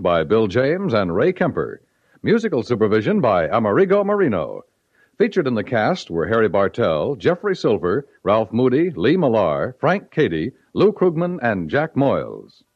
by Bill James and Ray Kemper. Musical supervision by Amerigo Marino. Featured in the cast were Harry Bartell, Jeffrey Silver, Ralph Moody, Lee Millar, Frank Cady, Lou Krugman, and Jack Moyles.